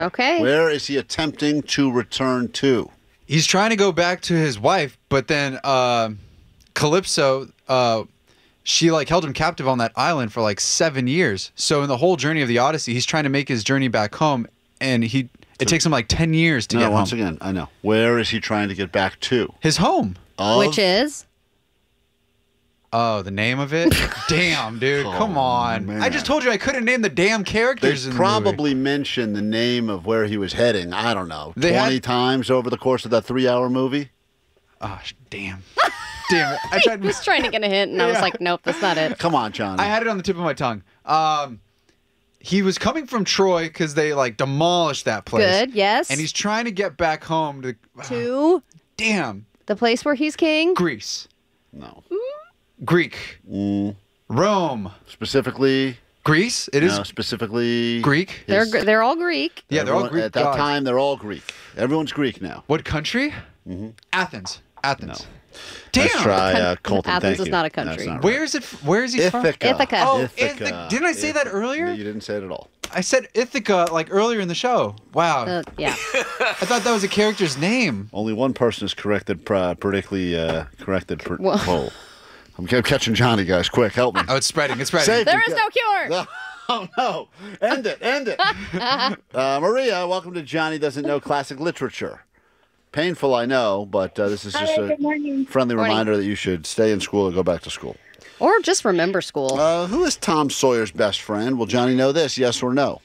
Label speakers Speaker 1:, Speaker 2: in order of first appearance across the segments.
Speaker 1: Okay.
Speaker 2: Where is he attempting to return to?
Speaker 3: He's trying to go back to his wife, but then Calypso, she like held him captive on that island for like 7 years. So in the whole journey of the Odyssey, he's trying to make his journey back home, and it takes him like 10 years to get home.
Speaker 2: Once again, I know. Where is he trying to get back to?
Speaker 3: His home.
Speaker 1: Which is?
Speaker 3: Oh, the name of it? Damn, dude. Come on.
Speaker 2: man.
Speaker 3: I just told you I couldn't name the damn characters
Speaker 2: They
Speaker 3: in the
Speaker 2: probably mentioned the name of where he was heading, I don't know,
Speaker 3: They
Speaker 2: 20
Speaker 3: had-
Speaker 2: times over the course of that 3-hour movie?
Speaker 3: movie. Oh, damn. Damn it. I
Speaker 1: I
Speaker 3: tried.
Speaker 1: was trying to get a hint, and I was
Speaker 3: Yeah.
Speaker 1: like, nope, that's not it.
Speaker 2: Come on, Johnny.
Speaker 3: I had it on the tip of my tongue. He was coming from Troy because they like demolished that place.
Speaker 1: Good, yes.
Speaker 3: And he's trying to get back home to.
Speaker 1: To
Speaker 3: Damn.
Speaker 1: the place where he's king.
Speaker 3: Greece.
Speaker 2: No.
Speaker 3: Greek. Rome.
Speaker 2: Specifically?
Speaker 3: Greece? It is
Speaker 2: No, specifically...
Speaker 3: Greek.
Speaker 1: They're all Greek.
Speaker 3: Yeah, they're all
Speaker 2: Everyone-
Speaker 3: Greek.
Speaker 2: At that
Speaker 3: gods.
Speaker 2: time, they're all Greek. Everyone's Greek now.
Speaker 3: What country? Athens. Athens.
Speaker 2: No.
Speaker 3: Damn.
Speaker 2: Let's try Colton.
Speaker 1: Athens
Speaker 2: Thank
Speaker 1: is
Speaker 2: you.
Speaker 1: not a
Speaker 2: That's
Speaker 1: country.
Speaker 2: not right.
Speaker 3: Where is it? Where is he from?
Speaker 2: Ithaca.
Speaker 1: Ithaca.
Speaker 3: Oh,
Speaker 2: Ithaca.
Speaker 3: Didn't I say that earlier?
Speaker 2: No, you didn't say it at all.
Speaker 3: I said Ithaca like earlier in the show. Wow.
Speaker 1: Yeah.
Speaker 3: I thought that was a character's name.
Speaker 2: Only one person is corrected, politically corrected.
Speaker 1: Well-
Speaker 2: Whoa. I'm catching Johnny, guys. Quick, help me.
Speaker 3: Oh, it's spreading. It's spreading.
Speaker 2: Save-
Speaker 1: There is no cure.
Speaker 2: Oh, no. End it. End it. Maria, welcome to Johnny Doesn't Know Classic Literature. Painful, I know, but this is just a friendly reminder that you should stay in school or go back to school.
Speaker 1: Or just remember school.
Speaker 2: Who is Tom Sawyer's best friend? Will Johnny know this, yes or no?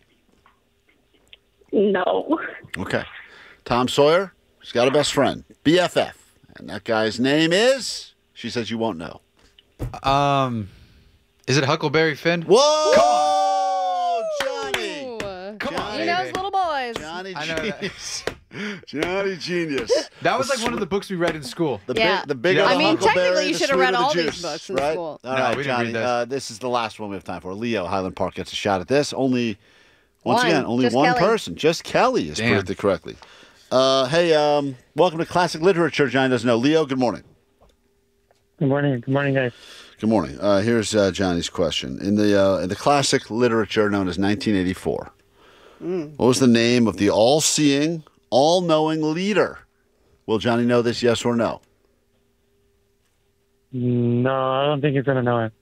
Speaker 4: No.
Speaker 2: Okay. Tom Sawyer, he's got a best friend, BFF. And that guy's name is? She says you won't know.
Speaker 3: Is it Huckleberry Finn?
Speaker 2: Whoa! Johnny!
Speaker 1: Ooh.
Speaker 3: Come on,
Speaker 1: He knows little boys.
Speaker 2: Johnny
Speaker 3: I know that.
Speaker 2: Genius. Johnny Genius.
Speaker 3: That was like one of the books we read in school.
Speaker 2: The
Speaker 1: Yeah.
Speaker 2: the bigger
Speaker 3: Yeah.
Speaker 2: the
Speaker 3: I mean,
Speaker 2: Huckleberry,
Speaker 1: technically you
Speaker 2: the
Speaker 1: should have read
Speaker 2: sweeter the
Speaker 1: all these
Speaker 2: juice,
Speaker 1: books in
Speaker 2: right?
Speaker 1: school.
Speaker 2: All
Speaker 3: No,
Speaker 2: right,
Speaker 3: we didn't
Speaker 2: Johnny.
Speaker 3: read those.
Speaker 2: This is the last one we have time for. Leo, Highland Park gets a shot at this. Only, once
Speaker 1: One.
Speaker 2: again, only
Speaker 1: Just
Speaker 2: one
Speaker 1: Kelly.
Speaker 2: person. Just Kelly is
Speaker 3: Damn.
Speaker 2: predicted correctly. Hey, welcome to Classic Literature. Johnny doesn't know. Leo, good morning.
Speaker 5: Good morning. Good morning, guys.
Speaker 2: Good morning. Here's Johnny's question. In the classic literature known as 1984, what was the name of the all-seeing, all-knowing leader? Will Johnny know this, yes or no?
Speaker 5: No, I don't think he's going to know it.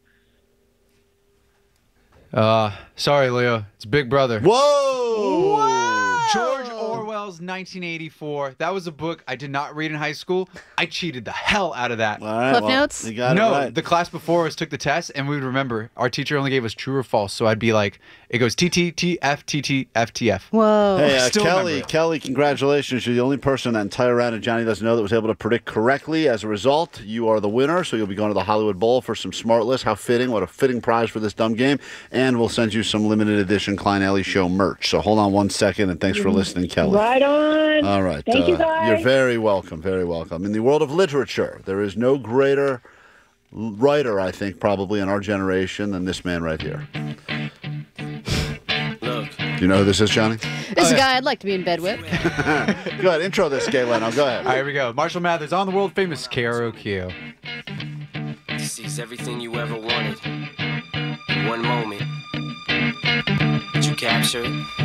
Speaker 3: Sorry, Leo. It's Big Brother.
Speaker 2: Whoa!
Speaker 3: George Orwell's 1984. That was a book I did not read in high school. I cheated the hell out of that.
Speaker 2: All right,
Speaker 1: Cliff
Speaker 2: well,
Speaker 1: Notes?
Speaker 2: You got
Speaker 3: No,
Speaker 2: it right.
Speaker 3: the class before us took the test, and we would remember. Our teacher only gave us true or false, so I'd be like, it goes TT, TF, TT, FTF.
Speaker 1: Whoa.
Speaker 2: Hey,
Speaker 3: Still remember it.
Speaker 2: Kelly, congratulations. You're the only person in that entire round of Johnny Doesn't Know that was able to predict correctly. As a result, you are the winner, so you'll be going to the Hollywood Bowl for some Smartless. How fitting. What a fitting prize for this dumb game. And we'll send you some limited edition Klein Alley Show merch. So hold on one second, and thanks for listening, Kelly.
Speaker 4: Right on.
Speaker 2: All right.
Speaker 4: Thank you, guys.
Speaker 2: You're very welcome, very welcome. In the world of literature, there is no greater writer, I think, probably in our generation than this man right here.
Speaker 6: Look,
Speaker 2: Do you know who this is, Johnny?
Speaker 1: This is a guy I'd like to be in bed with.
Speaker 2: Go ahead, intro this, Gay Leno. Go ahead.
Speaker 3: All right, here we go. Marshall Mathers on the world famous KROQ.
Speaker 6: this is everything you ever wanted in one moment. But you captured